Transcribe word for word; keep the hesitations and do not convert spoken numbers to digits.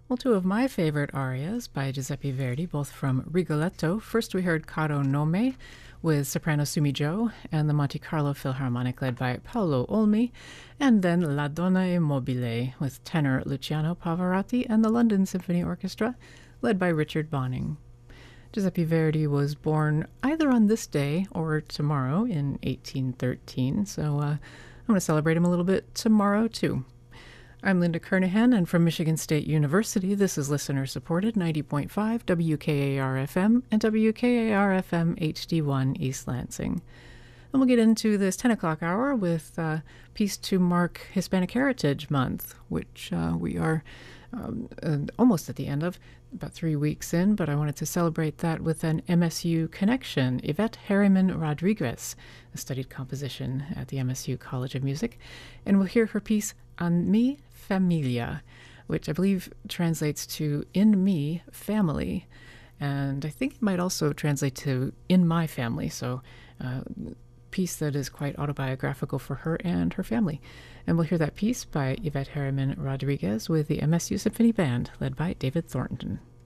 Well, two of my favorite arias by Giuseppe Verdi, both from Rigoletto. First, we heard Caro Nome with soprano Sumi Jo and the Monte Carlo Philharmonic led by Paolo Olmi, and then La Donna e Mobile with tenor Luciano Pavarotti and the London Symphony Orchestra led by Richard Bonning. Giuseppe Verdi was born either on this day or tomorrow in eighteen thirteen, so uh, I'm going to celebrate him a little bit tomorrow, too. I'm Linda Kernahan, and from Michigan State University, this is listener-supported ninety point five W K A R F M and W K A R F M H D one East Lansing. And we'll get into this ten o'clock hour with a piece to mark Hispanic Heritage Month, which uh, we are um, uh, almost at the end of, about three weeks in, but I wanted to celebrate that with an M S U connection. Yvette Harriman Rodriguez studied composition at the M S U College of Music, and we'll hear her piece On Mi Familia, which I believe translates to In Me Family, and I think it might also translate to In My Family, so a piece that is quite autobiographical for her and her family. And we'll hear that piece by Yvette Harriman Rodriguez with the M S U Symphony Band, led by David Thornton.